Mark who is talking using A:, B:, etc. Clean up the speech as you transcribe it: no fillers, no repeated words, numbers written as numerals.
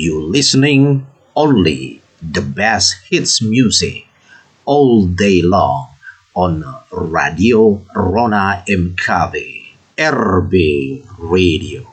A: You listening only the best hits music all day long on Radio Rona MKB RB Radio.